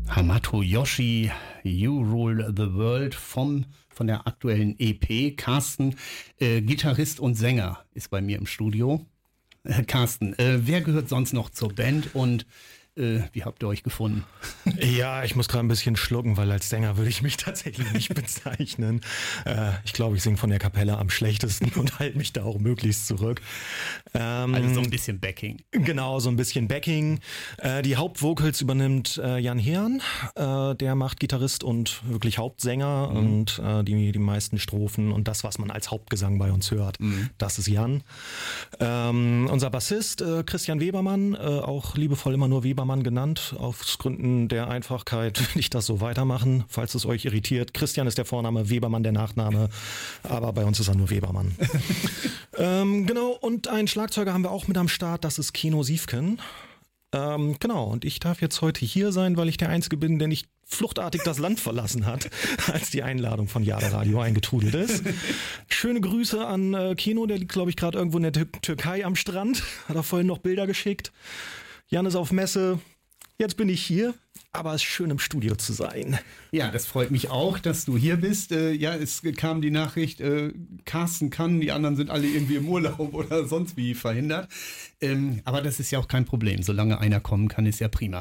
Hamato Yoshi, You Rule the World von der aktuellen EP. Carsten, Gitarrist und Sänger, ist bei mir im Studio. Carsten, wer gehört sonst noch zur Band und wie habt ihr euch gefunden? Ja, ich muss gerade ein bisschen schlucken, weil als Sänger würde ich mich tatsächlich nicht bezeichnen. Ich glaube, ich singe von der Kapelle am schlechtesten und halte mich da auch möglichst zurück. Also so ein bisschen Backing. Genau, so ein bisschen Backing. Die Hauptvocals übernimmt Jan Heeren. Der macht Gitarrist und wirklich Hauptsänger und die meisten Strophen und das, was man als Hauptgesang bei uns hört, das ist Jan. Unser Bassist Christian Webermann, auch liebevoll immer nur Webermann genannt, aus Gründen der Einfachkeit will ich das so weitermachen, falls es euch irritiert. Christian ist der Vorname, Webermann der Nachname, aber bei uns ist er nur Webermann. Genau, und einen Schlagzeuger haben wir auch mit am Start, das ist Keno Siefken. Genau, und ich darf jetzt heute hier sein, weil ich der Einzige bin, der nicht fluchtartig das Land verlassen hat, als die Einladung von Jada Radio eingetrudelt ist. Schöne Grüße an Keno, der liegt, glaube ich, gerade irgendwo in der Türkei am Strand, hat er vorhin noch Bilder geschickt. Jan ist auf Messe, jetzt bin ich hier, aber es ist schön im Studio zu sein. Ja, das freut mich auch, dass du hier bist. Ja, es kam die Nachricht, Carsten kann, die anderen sind alle irgendwie im Urlaub oder sonst wie verhindert. Aber das ist ja auch kein Problem, solange einer kommen kann, ist ja prima.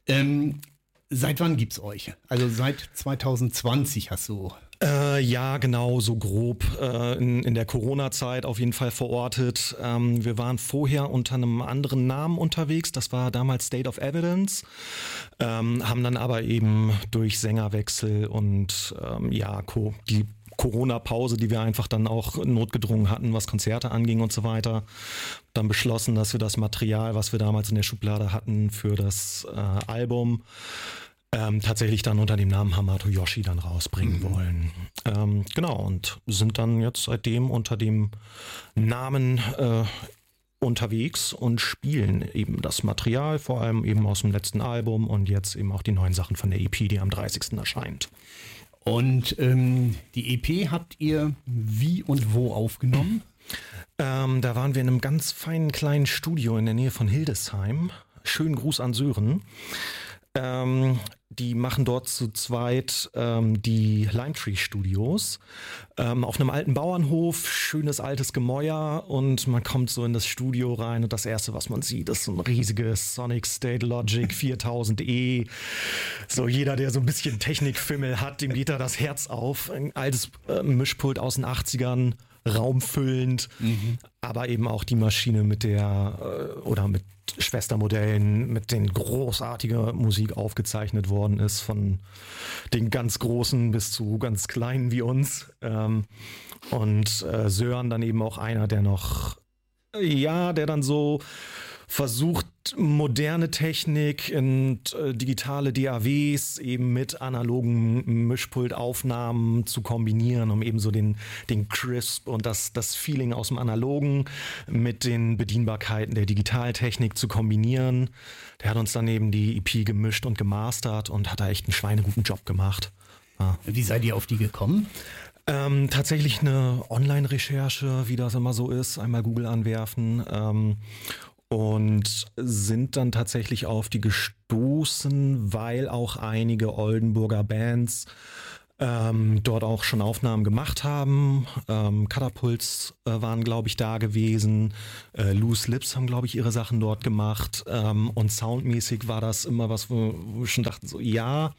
Seit wann gibt's euch? Also seit 2020 hast du... Ja, genau, so grob in der Corona-Zeit auf jeden Fall verortet. Wir waren vorher unter einem anderen Namen unterwegs, das war damals State of Evidence, haben dann aber eben durch Sängerwechsel und die Corona-Pause, die wir einfach dann auch notgedrungen hatten, was Konzerte anging und so weiter, dann beschlossen, dass wir das Material, was wir damals in der Schublade hatten für das Album, tatsächlich dann unter dem Namen Hamato Yoshi dann rausbringen wollen. Genau, und sind dann jetzt seitdem unter dem Namen unterwegs und spielen eben das Material, vor allem eben aus dem letzten Album und jetzt eben auch die neuen Sachen von der EP, die am 30. erscheint. Und die EP habt ihr wie und wo aufgenommen? Da waren wir in einem ganz feinen kleinen Studio in der Nähe von Hildesheim. Schönen Gruß an Sören. Die machen dort zu zweit die Lime Tree Studios auf einem alten Bauernhof, schönes altes Gemäuer und man kommt so in das Studio rein und das erste, was man sieht, ist so ein riesiges Sonic State Logic 4000E. So jeder, der so ein bisschen Technikfimmel hat, dem geht da das Herz auf. Ein altes Mischpult aus den 80ern, raumfüllend, aber eben auch die Maschine mit mit Schwestermodellen, mit denen großartige Musik aufgezeichnet worden ist, von den ganz Großen bis zu ganz Kleinen wie uns. Und Sören dann eben auch einer, der dann so versucht, moderne Technik und digitale DAWs eben mit analogen Mischpultaufnahmen zu kombinieren, um eben so den Crisp und das Feeling aus dem Analogen mit den Bedienbarkeiten der Digitaltechnik zu kombinieren. Der hat uns dann eben die EP gemischt und gemastert und hat da echt einen schweineguten Job gemacht. Ja. Wie seid ihr auf die gekommen? Tatsächlich eine Online-Recherche, wie das immer so ist, einmal Google anwerfen und sind dann tatsächlich auf die gestoßen, weil auch einige Oldenburger Bands dort auch schon Aufnahmen gemacht haben. Catapults waren, glaube ich, da gewesen. Loose Lips haben, glaube ich, ihre Sachen dort gemacht. Und soundmäßig war das immer was, wo wir schon dachten, so ja,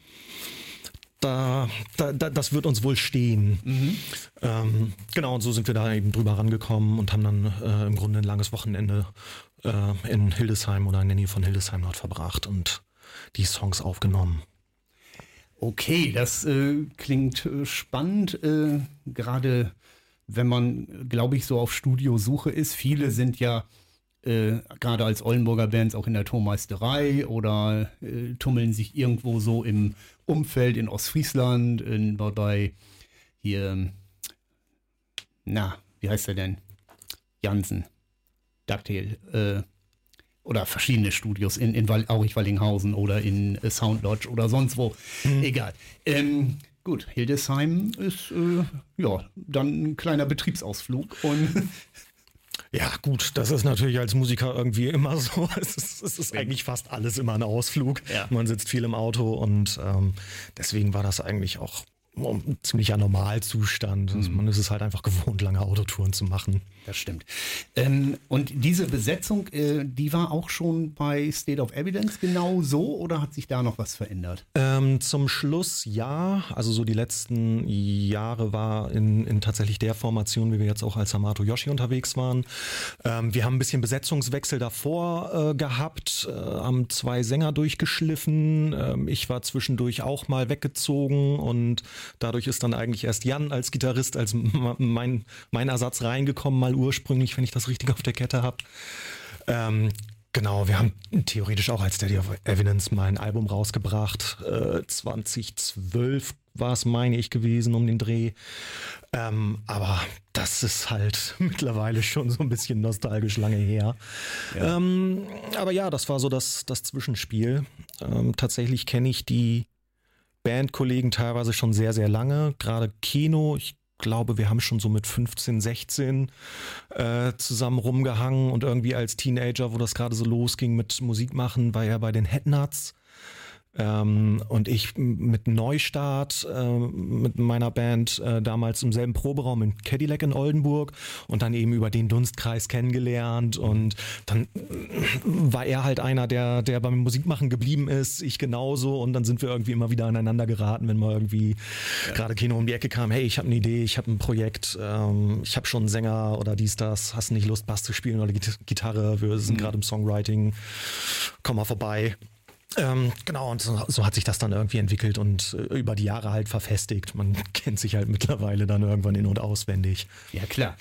das wird uns wohl stehen. Genau, und so sind wir da eben drüber rangekommen und haben dann im Grunde ein langes Wochenende in Hildesheim oder in der Nähe von Hildesheim dort verbracht und die Songs aufgenommen. Okay, das klingt spannend, gerade wenn man, glaube ich, so auf Studiosuche ist. Viele sind ja gerade als Oldenburger Bands auch in der Tonmeisterei oder tummeln sich irgendwo so im Umfeld in Ostfriesland, bei hier, wie heißt der denn? Jansen, Ducktail, oder verschiedene Studios in Aurich-Wallinghausen oder in Sound Lodge oder sonst wo. Egal. Gut, Hildesheim ist dann ein kleiner Betriebsausflug und Ja, gut, das ist natürlich als Musiker irgendwie immer so. Es ist eigentlich fast alles immer ein Ausflug. Ja. Man sitzt viel im Auto und deswegen war das eigentlich auch ein ziemlicher Normalzustand. Man ist es halt einfach gewohnt, lange Autotouren zu machen. Das stimmt. Und diese Besetzung, die war auch schon bei State of Evidence genau so oder hat sich da noch was verändert? Zum Schluss ja, also so die letzten Jahre war in tatsächlich der Formation, wie wir jetzt auch als Hamato Yoshi unterwegs waren. Wir haben ein bisschen Besetzungswechsel davor gehabt, haben 2 Sänger durchgeschliffen. Ich war zwischendurch auch mal weggezogen und dadurch ist dann eigentlich erst Jan als Gitarrist, als mein Ersatz reingekommen, mal ursprünglich, wenn ich das richtig auf der Kette habe. Genau, wir haben theoretisch auch als State of Evidence mal ein Album rausgebracht. 2012 war es, meine ich, gewesen um den Dreh. Aber das ist halt mittlerweile schon so ein bisschen nostalgisch lange her. Ja. Aber ja, das war so das Zwischenspiel. Tatsächlich kenne ich die Bandkollegen teilweise schon sehr, sehr lange. Gerade Keno, ich glaube, wir haben schon so mit 15, 16 zusammen rumgehangen und irgendwie als Teenager, wo das gerade so losging mit Musik machen, war er bei den Headnuts. Und ich mit Neustart mit meiner Band damals im selben Proberaum in Cadillac in Oldenburg und dann eben über den Dunstkreis kennengelernt und dann war er halt einer, der beim Musikmachen geblieben ist, ich genauso und dann sind wir irgendwie immer wieder aneinander geraten, wenn mal irgendwie gerade Kino um die Ecke kam, hey, ich habe eine Idee, ich habe ein Projekt, ich habe schon einen Sänger oder dies, das, hast du nicht Lust, Bass zu spielen oder Gitarre, wir sind gerade im Songwriting, komm mal vorbei. Genau, und so hat sich das dann irgendwie entwickelt und über die Jahre halt verfestigt. Man kennt sich halt mittlerweile dann irgendwann in- und auswendig. Ja, klar.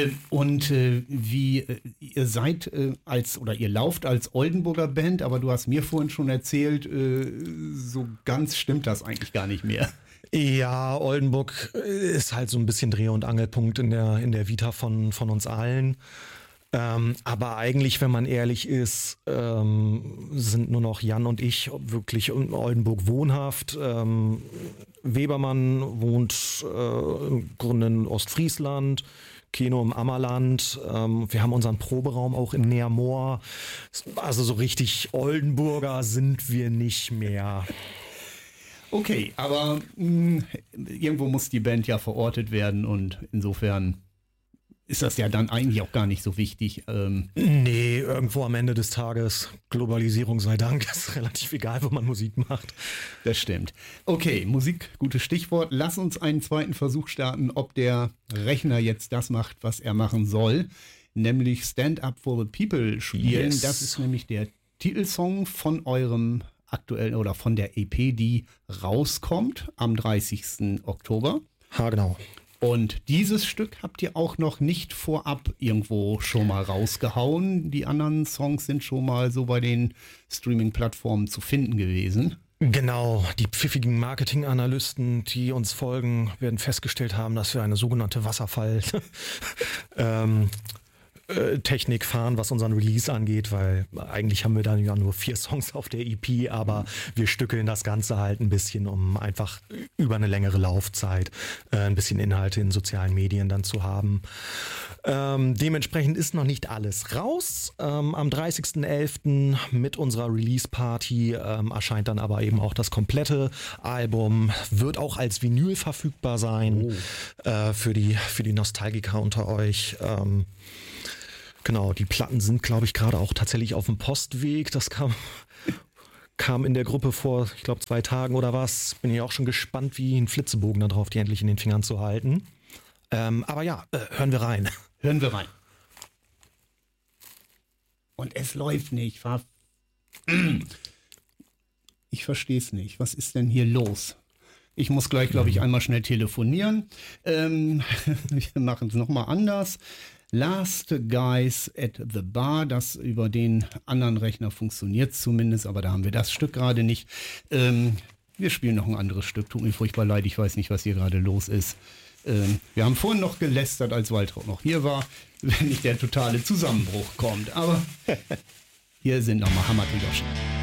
Wie ihr seid ihr lauft als Oldenburger Band, aber du hast mir vorhin schon erzählt, so ganz stimmt das eigentlich gar nicht mehr. Ja, Oldenburg ist halt so ein bisschen Dreh- und Angelpunkt in der Vita von uns allen. Aber eigentlich, wenn man ehrlich ist, sind nur noch Jan und ich wirklich in Oldenburg wohnhaft. Webermann wohnt im Grunde in Ostfriesland, Keno im Ammerland. Wir haben unseren Proberaum auch in Neermoor. Also so richtig Oldenburger sind wir nicht mehr. Okay, aber irgendwo muss die Band ja verortet werden und insofern ist das ja dann eigentlich auch gar nicht so wichtig. Nee, irgendwo am Ende des Tages, Globalisierung sei Dank, ist relativ egal, wo man Musik macht. Das stimmt. Okay, Musik, gutes Stichwort. Lass uns einen zweiten Versuch starten, ob der Rechner jetzt das macht, was er machen soll, nämlich Stand Up for the People spielen. Yes. Das ist nämlich der Titelsong von eurem aktuellen oder von der EP, die rauskommt am 30. Oktober. Ha, genau. Und dieses Stück habt ihr auch noch nicht vorab irgendwo schon mal rausgehauen. Die anderen Songs sind schon mal so bei den Streaming-Plattformen zu finden gewesen. Genau, die pfiffigen Marketinganalysten, die uns folgen, werden festgestellt haben, dass wir eine sogenannte Wasserfall Technik fahren, was unseren Release angeht, weil eigentlich haben wir dann ja nur 4 Songs auf der EP, aber wir stückeln das Ganze halt ein bisschen, um einfach über eine längere Laufzeit ein bisschen Inhalte in sozialen Medien dann zu haben. Dementsprechend ist noch nicht alles raus. Am 30.11. mit unserer Release-Party erscheint dann aber eben auch das komplette Album, wird auch als Vinyl verfügbar sein für die Nostalgiker unter euch. Genau, die Platten sind, glaube ich, gerade auch tatsächlich auf dem Postweg. Das kam in der Gruppe vor, ich glaube, 2 Tagen oder was. Bin ja auch schon gespannt, wie ein Flitzebogen da drauf, die endlich in den Fingern zu halten. Aber ja, hören wir rein. Hören wir rein. Und es läuft nicht. Ich verstehe es nicht. Was ist denn hier los? Ich muss gleich, glaube ich, einmal schnell telefonieren. Wir machen es nochmal anders. Last Guys at the Bar, das über den anderen Rechner funktioniert zumindest, aber da haben wir das Stück gerade nicht. Wir spielen noch ein anderes Stück, tut mir furchtbar leid, ich weiß nicht, was hier gerade los ist. Wir haben vorhin noch gelästert, als Waltraud noch hier war, wenn nicht der totale Zusammenbruch kommt, aber hier sind nochmal Hamato Yoshi.